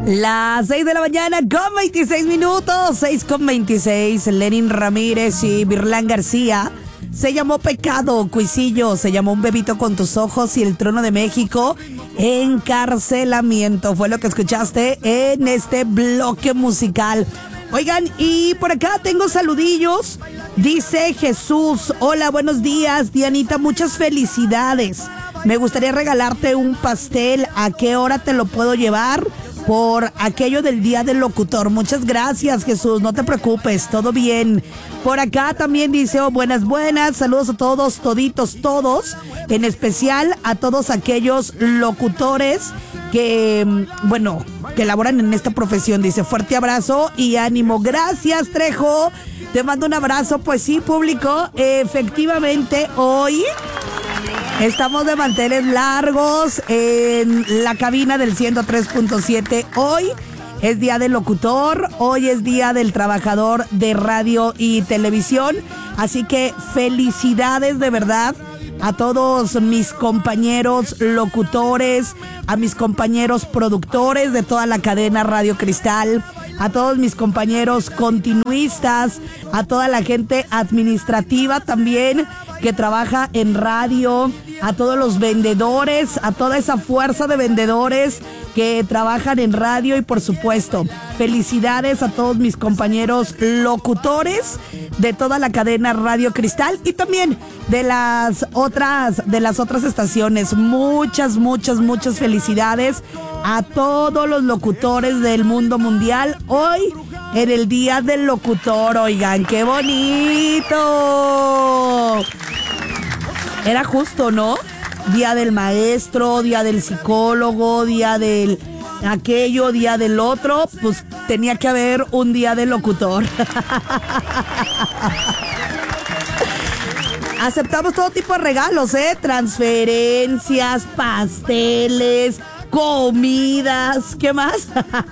Las 6 de la mañana con 26 minutos, 6 con 26. Lenin Ramírez y Virlán García. Se llamó Pecado, Cuisillo. Se llamó Un bebito con tus ojos y El trono de México. Encarcelamiento. Fue lo que escuchaste en este bloque musical. Oigan, y por acá tengo saludillos. Dice Jesús: hola, buenos días, Dianita, muchas felicidades. Me gustaría regalarte un pastel. ¿A qué hora te lo puedo llevar? Por aquello del Día del Locutor. Muchas gracias, Jesús, no te preocupes, todo bien. Por acá también dice: oh, buenas, saludos a todos, toditos, todos, en especial a todos aquellos locutores que, bueno, que laboran en esta profesión. Dice: fuerte abrazo y ánimo. Gracias, Trejo, te mando un abrazo. Pues sí, público, efectivamente hoy estamos de manteles largos en la cabina del 103.7. Hoy es Día del Locutor, hoy es Día del Trabajador de Radio y Televisión. Así que felicidades de verdad a todos mis compañeros locutores, a mis compañeros productores de toda la cadena Radio Cristal, a todos mis compañeros continuistas, a toda la gente administrativa también que trabaja en radio, a todos los vendedores, a toda esa fuerza de vendedores que trabajan en radio y, por supuesto, felicidades a todos mis compañeros locutores de toda la cadena Radio Cristal y también de las otras estaciones. Muchas felicidades a todos los locutores del mundo mundial hoy en el Día del Locutor. Oigan, qué bonito. Era justo, ¿no? Día del maestro, día del psicólogo, día del aquello, día del otro. Pues tenía que haber un día del locutor. Aceptamos todo tipo de regalos, transferencias, pasteles, comidas, ¿qué más?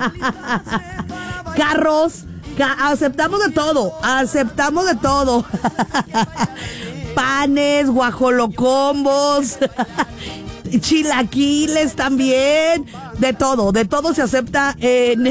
Carros, aceptamos de todo. Panes, guajolocombos, chilaquiles también, de todo se acepta en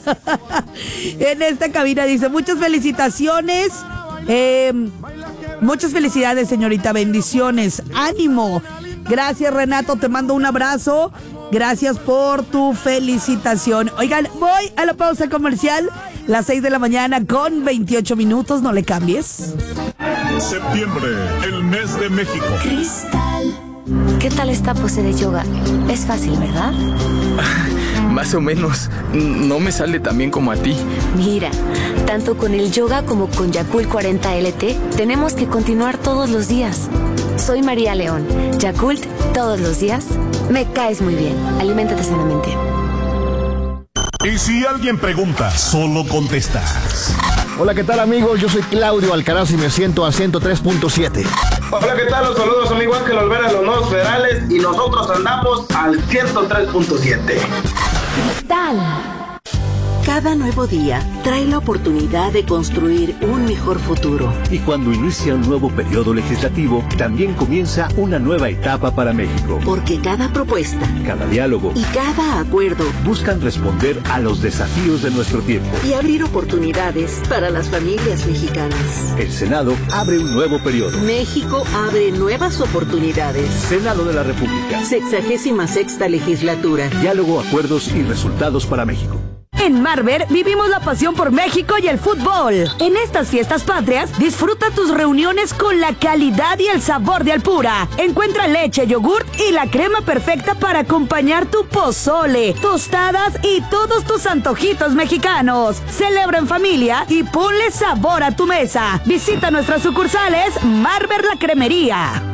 esta cabina. Dice: muchas felicitaciones, muchas felicidades, señorita, bendiciones, ánimo. Gracias, Renato, te mando un abrazo, gracias por tu felicitación. Oigan, voy a la pausa comercial, las 6 de la mañana con 28 minutos, no le cambies. Septiembre, el mes de México. Cristal. ¿Qué tal esta pose de yoga? Es fácil, ¿verdad? Más o menos. No me sale tan bien como a ti. Mira, tanto con el yoga como con Yakult 40 LT, tenemos que continuar todos los días. Soy María León. Yakult, todos los días. Me caes muy bien. Aliméntate sanamente. Y si alguien pregunta, solo contestas. Hola, ¿qué tal, amigos? Yo soy Claudio Alcaraz y me siento a 103.7. Hola, ¿qué tal? Los saludos, amigo Ángel Olvera, los nuevos federales, y nosotros andamos al 103.7. Cristal. Cada nuevo día trae la oportunidad de construir un mejor futuro. Y cuando inicia un nuevo periodo legislativo, también comienza una nueva etapa para México. Porque cada propuesta, cada diálogo y cada acuerdo buscan responder a los desafíos de nuestro tiempo y abrir oportunidades para las familias mexicanas. El Senado abre un nuevo periodo. México abre nuevas oportunidades. Senado de la República. 66ª legislatura. Diálogo, acuerdos y resultados para México. En Marver vivimos la pasión por México y el fútbol. En estas fiestas patrias, disfruta tus reuniones con la calidad y el sabor de Alpura. Encuentra leche, yogurt y la crema perfecta para acompañar tu pozole, tostadas y todos tus antojitos mexicanos. Celebra en familia y ponle sabor a tu mesa. Visita nuestras sucursales Marver La Cremería.